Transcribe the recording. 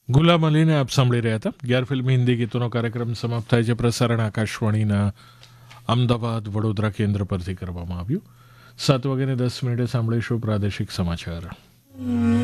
ગુલામ અલીને આપ સાંભળી રહ્યા હતા. 11 ફિલ્મી હિન્દી ગીતોનો કાર્યક્રમ સમાપ્ત થાય છે. પ્રસારણ આકાશવાણીના અમદાવાદ વડોદરા કેન્દ્ર પરથી કરવામાં આવ્યું. 7:10 સાંભળીશું પ્રાદેશિક સમાચાર.